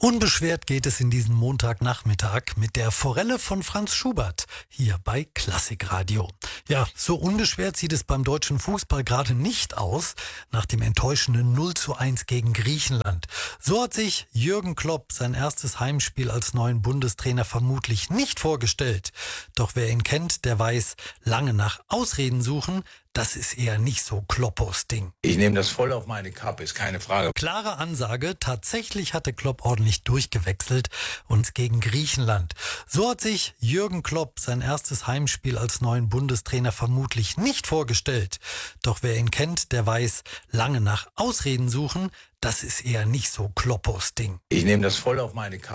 Unbeschwert geht es in diesem Montagnachmittag mit der Forelle von Franz Schubert hier bei Klassikradio. Ja, so unbeschwert sieht es beim deutschen Fußball gerade nicht aus nach dem enttäuschenden 0:1 gegen Griechenland. So hat sich Jürgen Klopp sein erstes Heimspiel als neuen Bundestrainer vermutlich nicht vorgestellt. Doch wer ihn kennt, der weiß, lange nach Ausreden suchen, das ist eher nicht so Kloppos Ding. Ich nehme das voll auf meine Kappe, ist keine Frage. Klare Ansage, tatsächlich hatte Klopp ordentlich durchgewechselt und gegen Griechenland. So hat sich Jürgen Klopp sein erstes Heimspiel als neuen Bundestrainer vermutlich nicht vorgestellt. Doch wer ihn kennt, der weiß, lange nach Ausreden suchen, das ist eher nicht so Kloppos Ding. Ich nehme das voll auf meine Kappe.